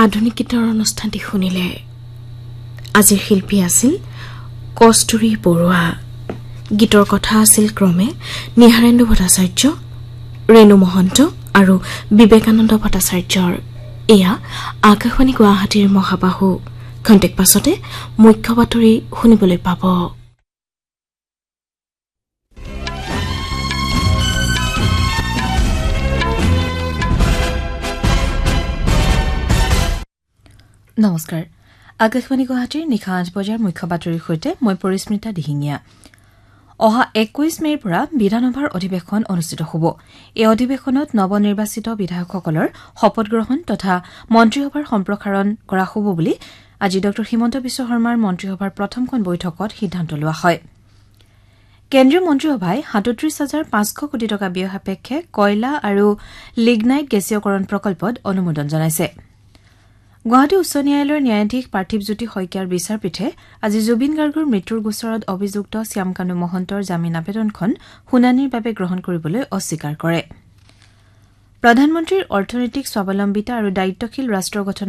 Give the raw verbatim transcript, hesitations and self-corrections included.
আধুনিক গীতৰ অনুষ্ঠানটি শুনিলে। আজিৰ শিল্পী আছিল কস্তুৰী বৰুৱা। গীতৰ কথা আছিল ক্ৰমে নিহাৰেন্দু ভট্টাচাৰ্য, ৰেণু মহন্ত আৰু বিবেকানন্দ ভট্টাচাৰ্যৰ। এয়া আকাশবাণী গুৱাহাটীৰ মহাবাহু। খন্তেক পাছতে মুখ্য বাতৰি শুনিবলৈ পাব। নমস্কাৰ। আকাশবাণী গুৱাহাটীৰ নিশা আঠ বজাৰ মুখ্য বাতৰিৰ সৈতে মই পৰিস্মিতা দিহিঙীয়া। অহা একৈশ মেৰ পৰা বিধানসভাৰ অধিৱেশন অনুষ্ঠিত হ'ব। এই অধিৱেশনত নৱনিৰ্বাচিত বিধায়কসকলৰ শপত গ্ৰহণ তথা মন্ত্ৰীসভাৰ সম্প্ৰসাৰণ কৰা হ'ব বুলি আজি ড হিমন্ত বিশ্ব শৰ্মাৰ মন্ত্ৰীসভাৰ প্ৰথমখন বৈঠকত সিদ্ধান্ত লোৱা হয়। কেন্দ্ৰীয় মন্ত্ৰীসভাই সাতত্ৰিশ হাজাৰ পাঁচশ কোটি টকা ব্যয় সাপেক্ষে কয়লা আৰু লিগনাইট গেছীয়কৰণ প্ৰকল্পত অনুমোদন জনাইছে। গুৱাহাটী উচ্চ ন্যায়ালয়ৰ ন্যায়াধীশ পাৰ্থিৱজ্যোতি শইকীয়াৰ বিচাৰপীঠে আজি জুবিন গাৰ্গৰ মৃত্যুৰ গোচৰত অভিযুক্ত শ্যামকানু মহন্তৰ জামিন আবেদনখন শুনানিৰ বাবে গ্ৰহণ কৰিবলৈ অস্বীকাৰ কৰে। প্ৰধানমন্ত্ৰীৰ অৰ্থনৈতিক স্বাৱলম্বিতা আৰু দায়িত্বশীল ৰাষ্ট্ৰ গঠন